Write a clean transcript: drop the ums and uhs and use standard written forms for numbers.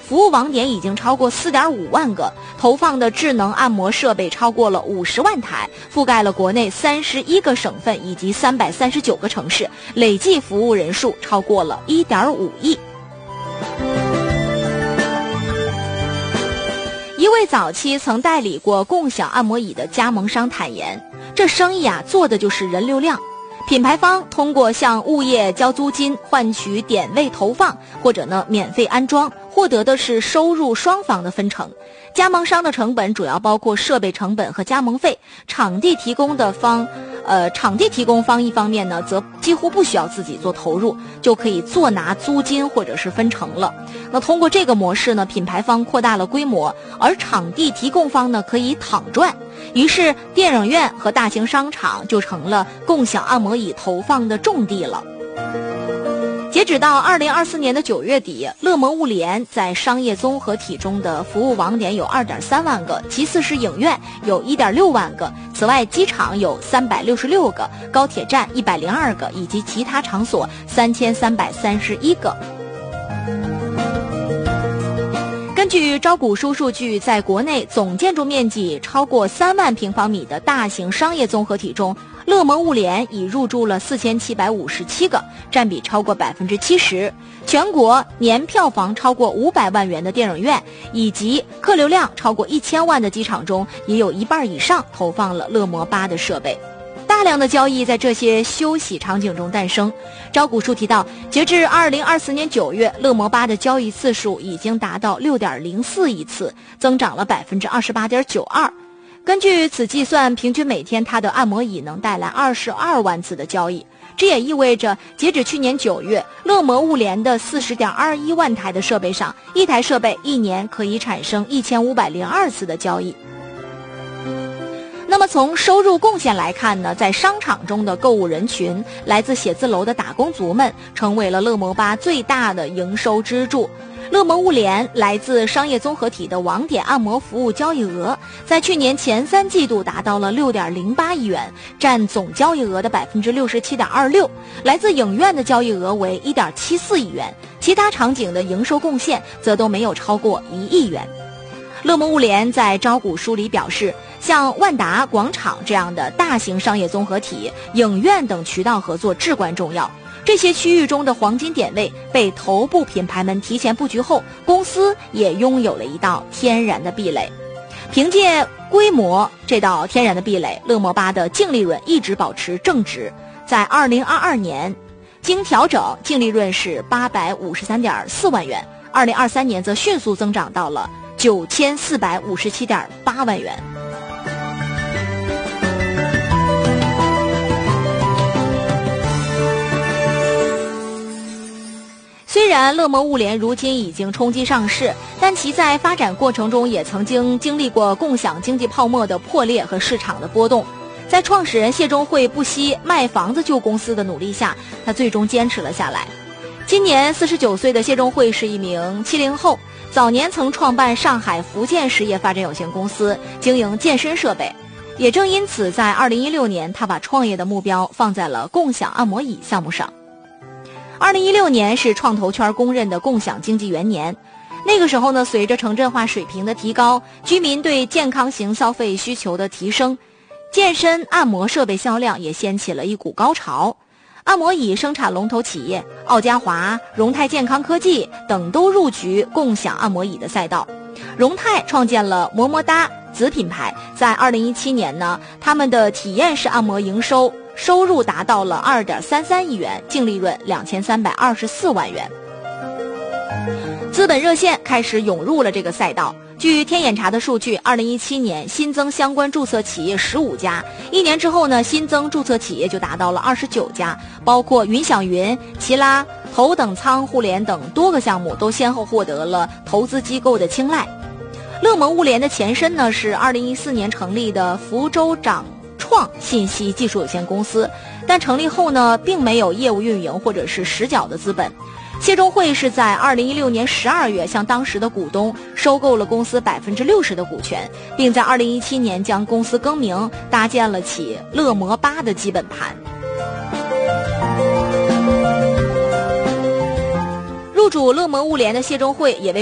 服务网点已经超过4.5万个，投放的智能按摩设备超过了50万台，覆盖了国内31个省份以及339个城市，累计服务人数超过了1.5亿。一位早期曾代理过共享按摩椅的加盟商坦言，这生意做的就是人流量。品牌方通过向物业交租金换取点位投放，或者免费安装，获得的是收入双方的分成。加盟商的成本主要包括设备成本和加盟费，场地提供方一方面则几乎不需要自己做投入，就可以做拿租金或者是分成了。那通过这个模式品牌方扩大了规模，而场地提供方可以躺赚。于是电影院和大型商场就成了共享按摩椅投放的重地了。截止到2024年的9月底，乐摩物联在商业综合体中的服务网点有2.3万个，其次是影院有1.6万个，此外机场有366个，高铁站102个，以及其他场所3331个。根据招股书数据，在国内总建筑面积超过3万平方米的大型商业综合体中，乐摩物联已入驻了4757个，占比超过70%。全国年票房超过500万元的电影院，以及客流量超过1000万的机场中，也有一半以上投放了乐摩8的设备。大量的交易在这些休息场景中诞生。招股书提到，截至2024年9月，乐摩8的交易次数已经达到6.04亿次，增长了28.92%。根据此计算，平均每天它的按摩椅能带来22万次的交易。这也意味着，截止去年9月，乐摩物联的40.21万台的设备上，一台设备一年可以产生1502次的交易。那么从收入贡献来看在商场中的购物人群，来自写字楼的打工族们成为了乐摩8最大的营收支柱。乐摩物联来自商业综合体的网点按摩服务交易额，在去年前3季度达到了6.08亿元，占总交易额的67.26%。来自影院的交易额为1.74亿元，其他场景的营收贡献则都没有超过1亿元。乐摩物联在招股书里表示，像万达广场这样的大型商业综合体、影院等渠道合作至关重要。这些区域中的黄金点位被头部品牌们提前布局后，公司也拥有了一道天然的壁垒。凭借规模这道天然的壁垒，乐摩8的净利润一直保持正值。在2022年，经调整净利润是853.4万元，2023年则迅速增长到了9457.8万元。虽然乐摩物联如今已经冲击上市，但其在发展过程中也曾经经历过共享经济泡沫的破裂和市场的波动。在创始人谢钟会不惜卖房子救公司的努力下，他最终坚持了下来。今年49岁的谢钟会是一名70后，早年曾创办上海福建实业发展有限公司，经营健身设备。也正因此，在2016年，他把创业的目标放在了共享按摩椅项目上。2016年是创投圈公认的共享经济元年。那个时候随着城镇化水平的提高，居民对健康型消费需求的提升，健身按摩设备销量也掀起了一股高潮。按摩椅生产龙头企业奥嘉华、荣泰健康科技等都入局共享按摩椅的赛道。荣泰创建了么么哒子品牌，在2017年他们的体验式按摩营收入达到了2.33亿元，净利润2324万元。资本热线开始涌入了这个赛道。据天眼查的数据，2017年新增相关注册企业15家，1年之后新增注册企业就达到了29家，包括云享云、奇拉、头等舱互联等多个项目都先后获得了投资机构的青睐。乐摩物联的前身是2014年成立的福州掌创信息技术有限公司，但成立后并没有业务运营或者是实缴的资本。谢钟会是在2016年12月向当时的股东收购了公司60%的股权，并在2017年将公司更名，搭建了起乐摩8的基本盘。入主乐摩物联的谢钟会也为